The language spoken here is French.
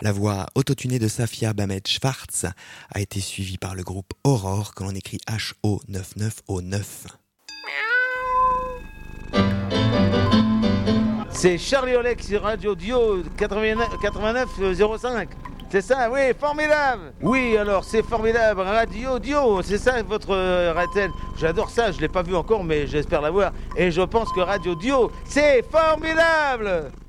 La voix autotunée de Safia Bamet-Schwartz a été suivie par le groupe Aurore que l'on écrit HO99O9. C'est Charlie Olek sur Radio Dio 89,05. C'est ça, oui, formidable. Oui, alors c'est formidable, Radio Dio, c'est ça votre Ratel. J'adore ça, je ne l'ai pas vu encore, mais j'espère l'avoir. Et je pense que Radio Dio, c'est formidable.